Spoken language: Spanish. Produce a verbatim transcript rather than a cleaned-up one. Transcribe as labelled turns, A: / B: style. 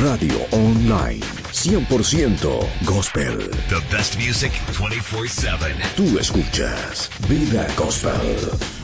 A: Radio Online, cien por ciento Gospel.
B: The best music twenty-four seven.
A: Tú escuchas Vida Gospel.